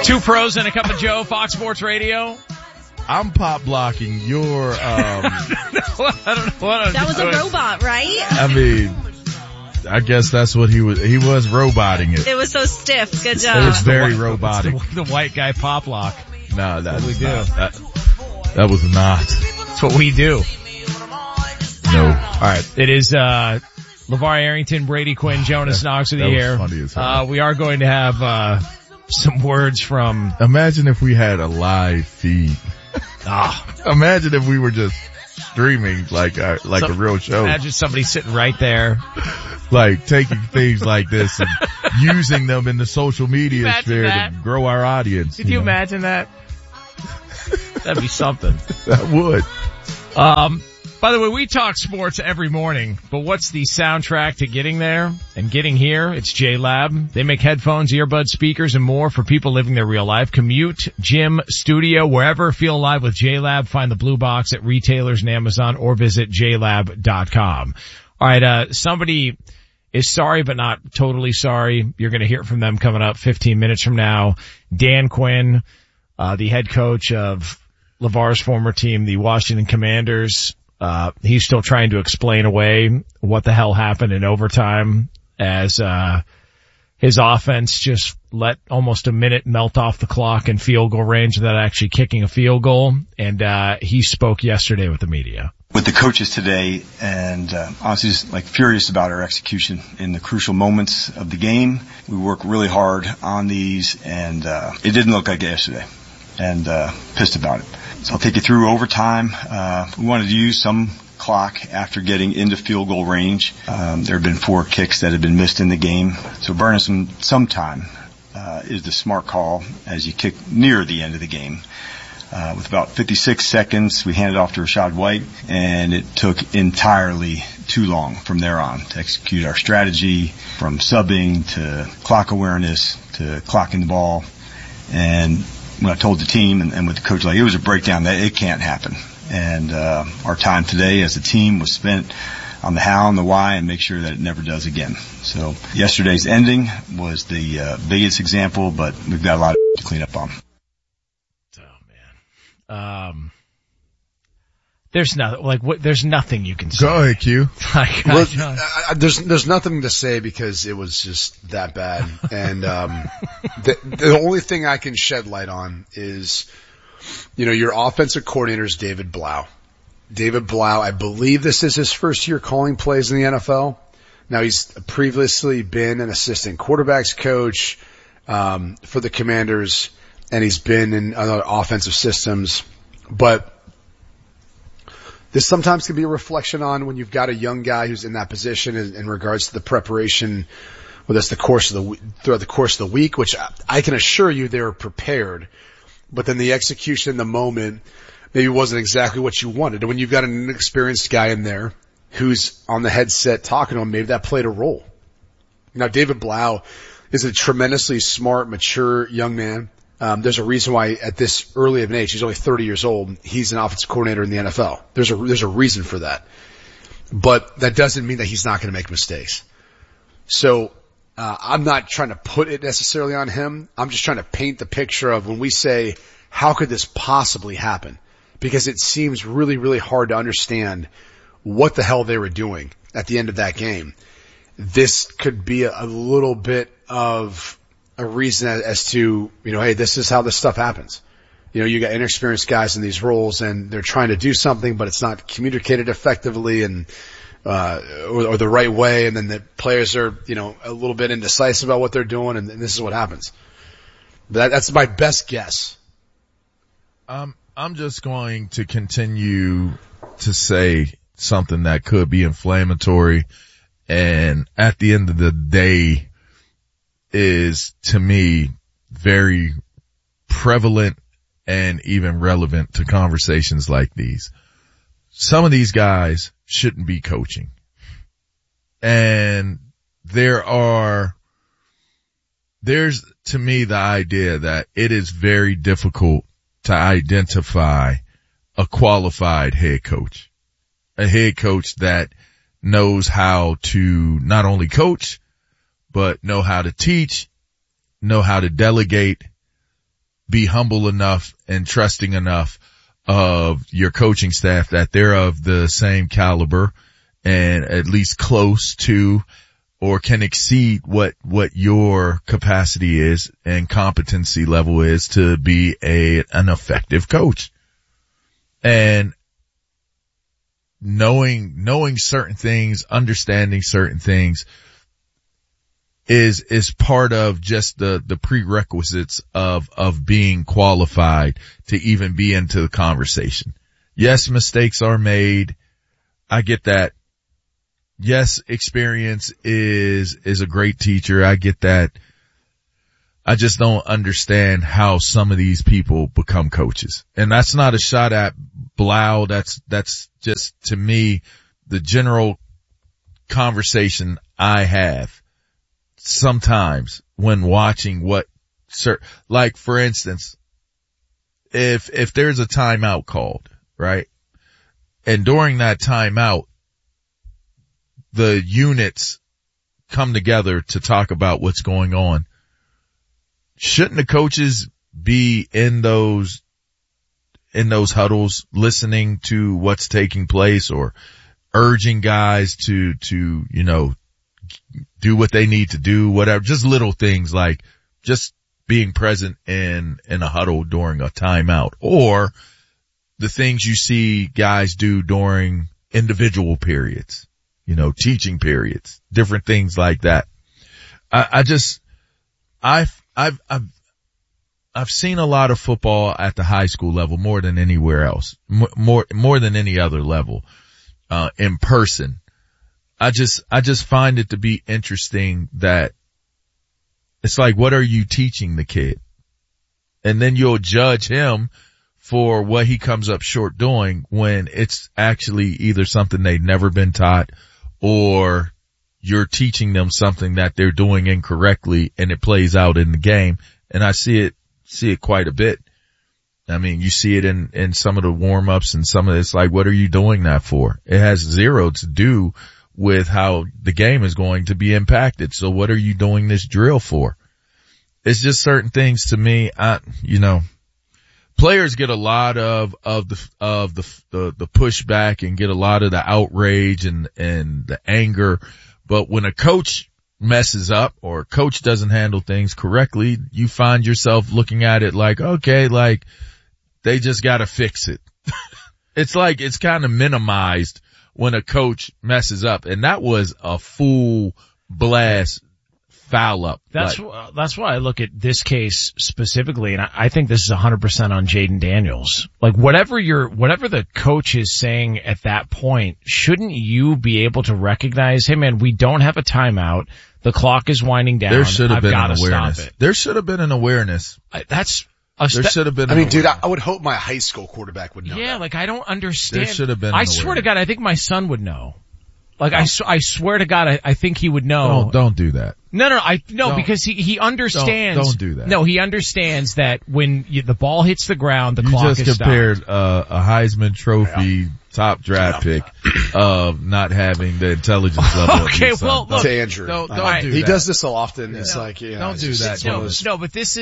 Two pros and a cup of Joe, Fox Sports Radio. I'm pop blocking your, I don't know what I'm That was doing. a robot, right? I mean, I guess that's what he was roboting it. It was so stiff. Good It job. was very robotic. The white guy pop lock. No, that we was do. not. That was not. That's what we do. No. All right. It is, LeVar Arrington, Brady Quinn, Jonas Knox with you that was here. funny as hell. We are going to have, some words from, Imagine if we had a live feed. Imagine if we were just streaming like a real show. imagine somebody sitting right there. Like taking things like this and using them in the social media Imagine sphere that. to grow our audience. Could you know? imagine that? That'd be something. That would. By the way, we talk sports every morning, but what's the soundtrack to getting there and getting here? It's JLab. They make headphones, earbuds, speakers, and more for people living their real life. Commute, gym, studio, wherever. Feel alive with JLab. Find the blue box at retailers and Amazon or visit jlab.com. All right, somebody is sorry but not totally sorry. You're going to hear from them coming up 15 minutes from now. Dan Quinn, the head coach of LeVar's former team, the Washington Commanders. He's still trying to explain away what the hell happened in overtime as, his offense just let almost a minute melt off the clock in field goal range without actually kicking a field goal. And, he spoke yesterday with the media. With the coaches today and, honestly just like furious about our execution in the crucial moments of the game. We work really hard on these and, it didn't look like it yesterday and, pissed about it. So I'll take you through overtime. We wanted to use some clock after getting into field goal range. There have been 4 kicks that have been missed in the game. So burning some time, is the smart call as you kick near the end of the game. With about 56 seconds, we handed off to Rashad White, and it took entirely too long from there on to execute our strategy, from subbing to clock awareness to clocking the ball. And when I told the team and with the coach, like, it was a breakdown that it can't happen. And our time today as a team was spent on the how and the why and make sure that it never does again. So yesterday's ending was the biggest example, but we've got a lot to clean up on. There's nothing you can say. Go ahead, Q. There's nothing to say because it was just that bad. And, the only thing I can shed light on is, your offensive coordinator is David Blau. David Blau, I believe this is his first year calling plays in the NFL. Now he's previously been an assistant quarterbacks coach, for the Commanders, and he's been in other offensive systems, but this sometimes can be a reflection on when you've got a young guy who's in that position in regards to the preparation, whether it's throughout the course of the week, which I can assure you they were prepared, but then the execution in the moment maybe wasn't exactly what you wanted. And when you've got an inexperienced guy in there who's on the headset talking to him, maybe that played a role. Now, David Blau is a tremendously smart, mature young man. There's a reason why at this early of an age, he's only 30 years old, he's an offensive coordinator in the NFL. There's a reason for that. But that doesn't mean that he's not going to make mistakes. So, I'm not trying to put it necessarily on him. I'm just trying to paint the picture of when we say, how could this possibly happen? Because it seems really, really hard to understand what the hell they were doing at the end of that game. This could be a little bit of a reason as to, hey, this is how this stuff happens. You got inexperienced guys in these roles and they're trying to do something, but it's not communicated effectively and, or the right way. And then the players are, a little bit indecisive about what they're doing. And this is what happens. But that's my best guess. I'm just going to continue to say something that could be inflammatory. And at the end of the day, is, to me, very prevalent and even relevant to conversations like these. Some of these guys shouldn't be coaching. And there's, to me, the idea that it is very difficult to identify a qualified head coach. A head coach that knows how to not only coach, but know how to teach, know how to delegate, be humble enough and trusting enough of your coaching staff that they're of the same caliber and at least close to or can exceed what your capacity is and competency level is to be an effective coach. And knowing certain things, understanding certain things is part of just the prerequisites of being qualified to even be into the conversation. Yes, mistakes are made. I get that. Yes, experience is a great teacher. I get that. I just don't understand how some of these people become coaches. And that's not a shot at Blau. That's just, to me, the general conversation I have sometimes when watching like for instance, if there's a timeout called, right? And during that timeout, the units come together to talk about what's going on. Shouldn't the coaches be in those huddles listening to what's taking place or urging guys to, do what they need to do, whatever, just little things like just being present in a huddle during a timeout, or the things you see guys do during individual periods, teaching periods, different things like that. I've seen a lot of football at the high school level more than anywhere else, more than any other level, in person. I just find it to be interesting that it's like, what are you teaching the kid? And then you'll judge him for what he comes up short doing when it's actually either something they've never been taught or you're teaching them something that they're doing incorrectly and it plays out in the game. And I see it quite a bit. I mean, you see it in some of the warm-ups and some of it's like, what are you doing that for? It has zero to do with how the game is going to be impacted. So what are you doing this drill for? It's just certain things to me. Players get a lot of the pushback and get a lot of the outrage and the anger. But when a coach messes up or a coach doesn't handle things correctly, you find yourself looking at it like, okay, like they just got to fix it. It's like it's kind of minimized when a coach messes up, and that was a full blast foul up. That's why I look at this case specifically, and I think this is 100% on Jaden Daniels. Like whatever the coach is saying at that point, shouldn't you be able to recognize, hey man, we don't have a timeout. The clock is winding down. There should have been an awareness. Stop it. There should have been an awareness. There should have been. I mean, dude, I would hope my high school quarterback would know. Yeah, that. like I don't understand. There should have been. I swear to God, I think my son would know. Like I swear to God, I think he would know. Don't do that. No, because he understands. Don't do that. No, he understands that when the ball hits the ground, the clock is stopped. You just compared a Heisman Trophy top draft pick of not having the intelligence level. Okay, well, look, to Andrew. Don't do that. He does this so often. Yeah. It's like, don't do that. But this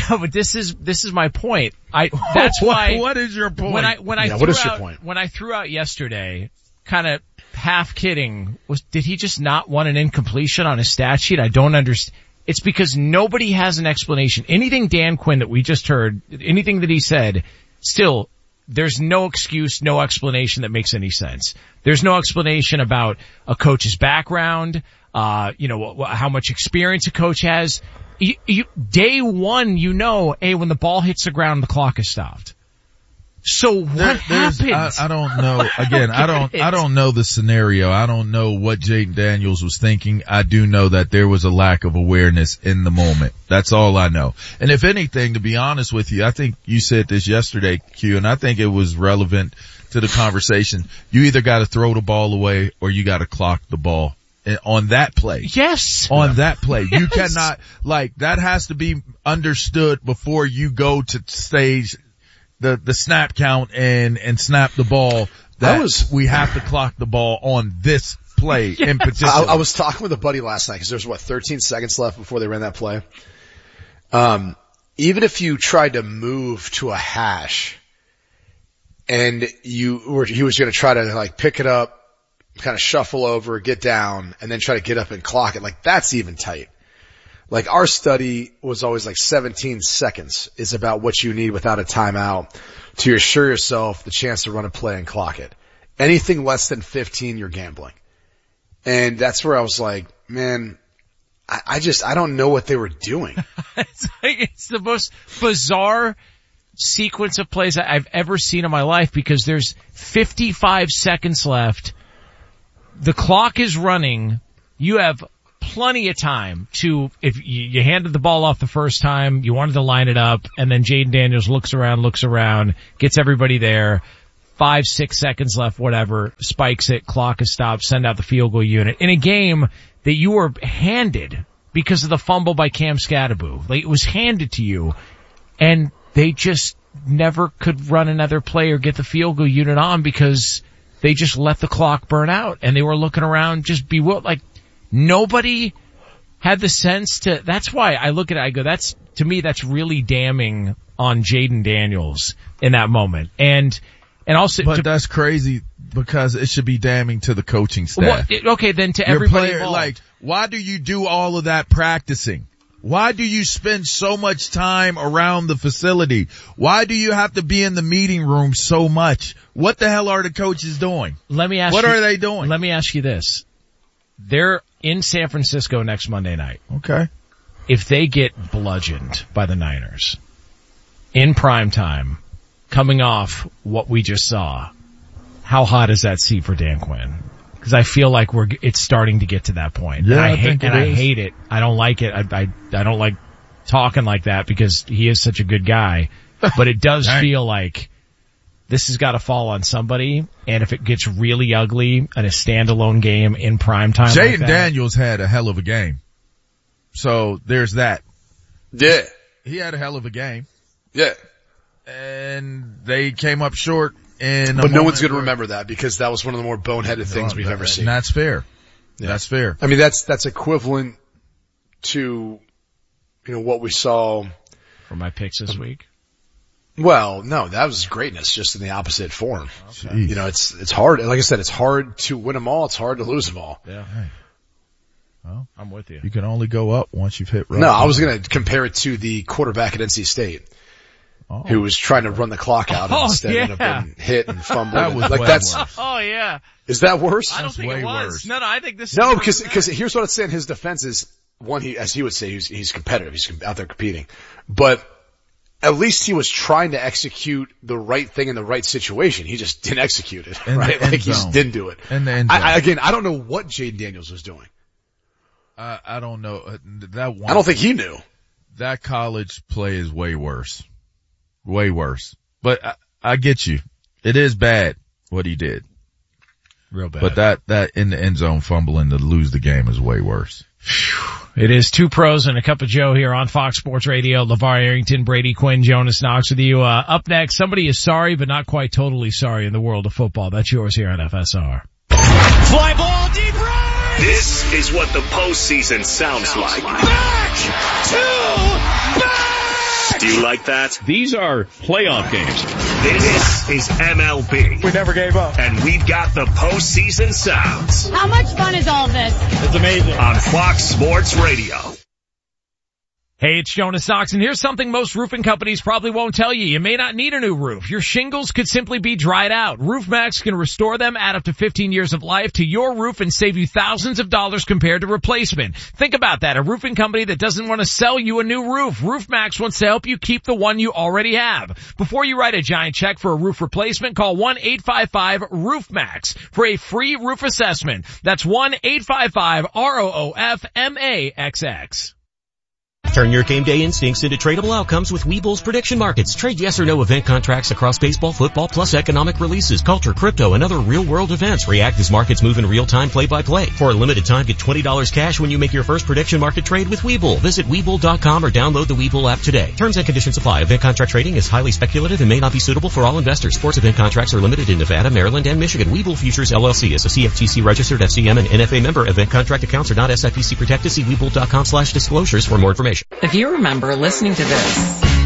is my point. That's why. What is your point? When I threw out yesterday, kind of half kidding, did he just not want an incompletion on his stat sheet? I don't understand. It's because nobody has an explanation. Anything Dan Quinn that we just heard, anything that he said, still, there's no excuse, no explanation that makes any sense. There's no explanation about a coach's background, how much experience a coach has. Day one, hey, when the ball hits the ground, the clock is stopped. So what happened? I don't know. Again, I don't know the scenario. I don't know what Jaden Daniels was thinking. I do know that there was a lack of awareness in the moment. That's all I know. And if anything, to be honest with you, I think you said this yesterday, Q, and I think it was relevant to the conversation. You either got to throw the ball away or you got to clock the ball. On that play. Yes. On that play. Yes. You cannot, that has to be understood before you go to stage the snap count and snap the ball. We have to clock the ball on this play in particular. I was talking with a buddy last night because there was 13 seconds left before they ran that play. even if you tried to move to a hash and he was going to try to like pick it up, kind of shuffle over, get down, and then try to get up and clock it, like that's even tight. Like our study was always like 17 seconds is about what you need without a timeout to assure yourself the chance to run a play and clock it. Anything less than 15, you're gambling. And that's where I was like, man, I don't know what they were doing. It's the most bizarre sequence of plays I've ever seen in my life because there's 55 seconds left. The clock is running. You have plenty of time to, if you handed the ball off the first time, you wanted to line it up, and then Jaden Daniels looks around, gets everybody there. 5-6 seconds left, whatever, spikes it, clock is stopped, send out the field goal unit. In a game that you were handed because of the fumble by Cam Scatterbo. Like, it was handed to you, and they just never could run another play or get the field goal unit on because they just let the clock burn out, and they were looking around just bewildered. Like, nobody had the sense to, that's why I look at it, I go, to me, that's really damning on Jaden Daniels in that moment. And also, but that's crazy because it should be damning to the coaching staff. Well, okay, then to everybody involved. Like, why do you do all of that practicing? Why do you spend so much time around the facility? Why do you have to be in the meeting room so much? What the hell are the coaches doing? What are they doing? Let me ask you this. They're in San Francisco next Monday night. Okay. If they get bludgeoned by the Niners in prime time, coming off what we just saw, how hot is that seat for Dan Quinn? Because I feel like it's starting to get to that point. Yeah, I hate it. I don't like it. I don't like talking like that because he is such a good guy. But it does feel like this has got to fall on somebody. And if it gets really ugly in a standalone game in prime time, Jaden Daniels had a hell of a game. So there's that. Yeah. He had a hell of a game. Yeah. And they came up short. But no one's going to remember that because that was one of the more boneheaded things we've ever seen. And that's fair. Yeah. That's fair. I mean, that's equivalent to, what we saw from my picks this week. Well, no, that was greatness, just in the opposite form. Okay. It's hard. Like I said, it's hard to win them all. It's hard to lose them all. Yeah. Hey. Well, I'm with you. You can only go up once you've hit rock. No, I was going to compare it to the quarterback at NC State. Who was trying to run the clock out and instead ended up getting hit and fumbled. That was worse. Oh yeah. Is that worse? I don't think it was. Worse. No, I think this. No, because here's what I'd say in his defense is one, as he would say, he's competitive. He's out there competing, but at least he was trying to execute the right thing in the right situation. He just didn't execute it, right? Like he just didn't do it. In the end zone. I don't know what Jaden Daniels was doing. I don't know. I don't think he knew. That college play is way worse. Way worse. But I get you. It is bad what he did. Real bad. But that in the end zone fumbling to lose the game is way worse. It is two pros and a cup of Joe here on Fox Sports Radio. LeVar Arrington, Brady Quinn, Jonas Knox with you. Up next, somebody is sorry but not quite totally sorry in the world of football. That's yours here on FSR. Fly ball deep right! This is what the postseason sounds like. Back to back! Do you like that? These are playoff games. This is MLB. We never gave up. And we've got the postseason sounds. How much fun is all this? It's amazing. On Fox Sports Radio. Hey, it's Jonas Knox, and here's something most roofing companies probably won't tell you. You may not need a new roof. Your shingles could simply be dried out. RoofMax can restore them, add up to 15 years of life to your roof, and save you thousands of dollars compared to replacement. Think about that. A roofing company that doesn't want to sell you a new roof. RoofMax wants to help you keep the one you already have. Before you write a giant check for a roof replacement, call 1-855-ROOFMAX for a free roof assessment. That's 1-855-ROOFMAXX. Turn your game day instincts into tradable outcomes with Webull's prediction markets. Trade yes or no event contracts across baseball, football, plus economic releases, culture, crypto, and other real-world events. React as markets move in real time, play-by-play. For a limited time, get $20 cash when you make your first prediction market trade with Webull. Visit Webull.com or download the Webull app today. Terms and conditions apply. Event contract trading is highly speculative and may not be suitable for all investors. Sports event contracts are limited in Nevada, Maryland, and Michigan. Webull Futures LLC is a CFTC registered FCM and NFA member. Event contract accounts are not SIPC protected. See Webull.com/disclosures for more information. If you remember listening to this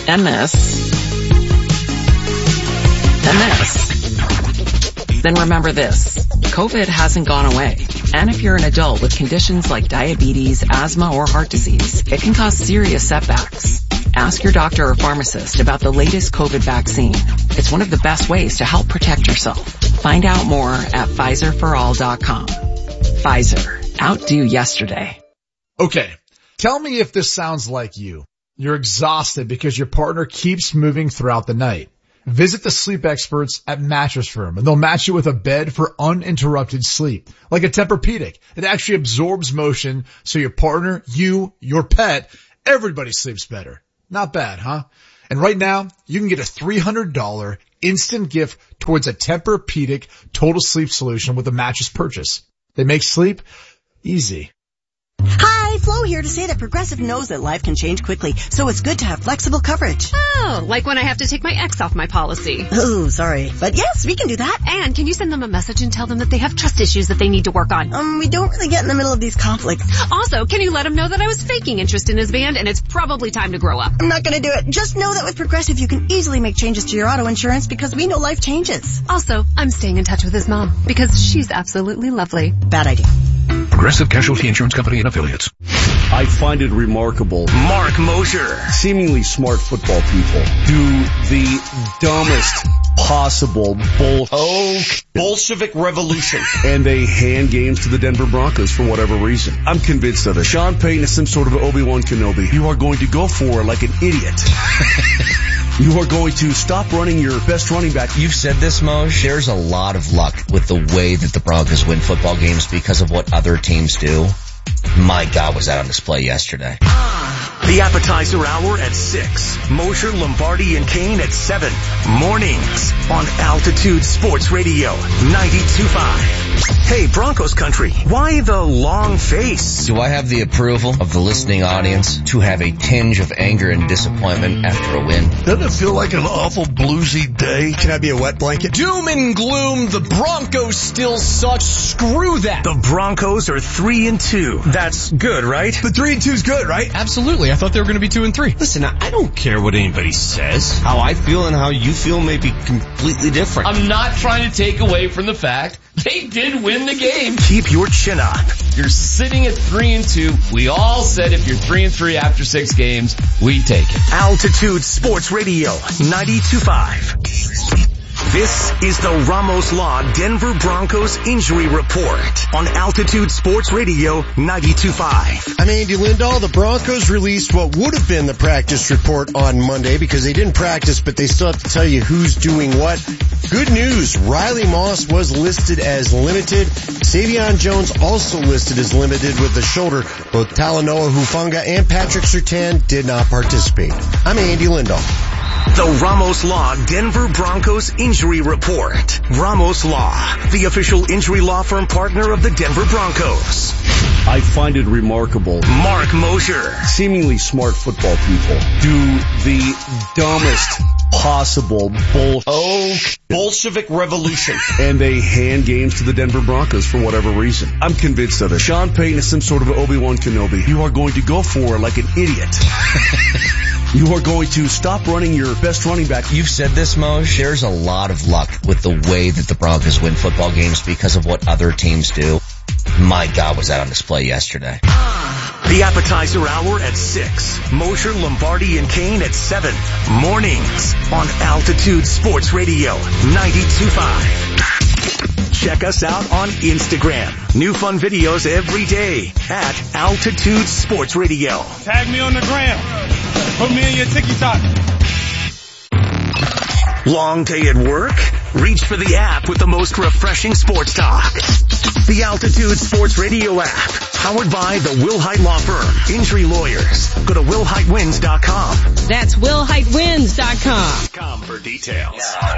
And this. And this. Then remember this. COVID hasn't gone away. And if you're an adult with conditions like diabetes, asthma, or heart disease, it can cause serious setbacks. Ask your doctor or pharmacist about the latest COVID vaccine. It's one of the best ways to help protect yourself. Find out more at PfizerForAll.com. Pfizer. Outdo yesterday. Okay. Tell me if this sounds like you. You're exhausted because your partner keeps moving throughout the night. Visit the sleep experts at Mattress Firm, and they'll match you with a bed for uninterrupted sleep, like a Tempur-Pedic. It actually absorbs motion so your partner, you, your pet, everybody sleeps better. Not bad, huh? And right now, you can get a $300 instant gift towards a Tempur-Pedic total sleep solution with a mattress purchase. They make sleep easy. Hi, Flo here to say that Progressive knows that life can change quickly, so it's good to have flexible coverage. Oh, like when I have to take my ex off my policy. Oh, sorry. But yes, we can do that. And can you send them a message and tell them that they have trust issues that they need to work on? We don't really get in the middle of these conflicts. Also, can you let him know that I was faking interest in his band and it's probably time to grow up? I'm not gonna do it. Just know that with Progressive you can easily make changes to your auto insurance because we know life changes. Also, I'm staying in touch with his mom because she's absolutely lovely. Bad idea. Progressive Casualty Insurance Company and Affiliates. I find it remarkable. Mark Mosher. Seemingly smart football people do the dumbest possible Bolshevik revolution. And they hand games to the Denver Broncos for whatever reason. I'm convinced of it. Sean Payton is some sort of Obi-Wan Kenobi. You are going to go for like an idiot. You are going to stop running your best running back. You've said this, Moj. There's a lot of luck with the way that the Broncos win football games because of what other teams do. My God, was that on display yesterday. The appetizer hour at 6. Mosher, Lombardi, and Kane at 7. Mornings on Altitude Sports Radio 92.5. Hey, Broncos country, why the long face? Do I have the approval of the listening audience to have a tinge of anger and disappointment after a win? Doesn't it feel like an awful bluesy day? Can I be a wet blanket? Doom and gloom, the Broncos still suck. Screw that. The Broncos are 3-2. That's good, right? The 3-2 is good, right? Absolutely. I thought they were going to be 2-3. Listen, I don't care what anybody says. How I feel and how you feel may be completely different. I'm not trying to take away from the fact they did win the game. Keep your chin up. You're sitting at 3-2. We all said if you're 3-3 after 6 games, we take it. Altitude Sports Radio 92.5. This is the Ramos Law Denver Broncos Injury Report on Altitude Sports Radio 92.5. I'm Andy Lindahl. The Broncos released what would have been the practice report on Monday because they didn't practice, but they still have to tell you who's doing what. Good news, Riley Moss was listed as limited. Savion Jones also listed as limited with the shoulder. Both Talanoa Hufanga and Patrick Surtain did not participate. I'm Andy Lindahl. The Ramos Law Denver Broncos Injury Report. Ramos Law, the official injury law firm partner of the Denver Broncos. I find it remarkable. Mark Mosher. Seemingly smart football people do the dumbest possible Bolshevik revolution. And they hand games to the Denver Broncos for whatever reason. I'm convinced of it. Sean Payton is some sort of Obi-Wan Kenobi. You are going to go for like an idiot. You are going to stop running your best running back. You've said this, Moj. There's a lot of luck with the way that the Broncos win football games because of what other teams do. My God, was that on display yesterday. The appetizer hour at 6. Mosher, Lombardi, and Kane at 7. Mornings on Altitude Sports Radio 92.5. Check us out on Instagram. New fun videos every day at Altitude Sports Radio. Tag me on the gram. Put me in your TikTok. Long day at work? Reach for the app with the most refreshing sports talk. The Altitude Sports Radio app, powered by the Wilhite Law Firm. Injury lawyers. Go to WilhiteWins.com. That's WilhiteWins.com. For details.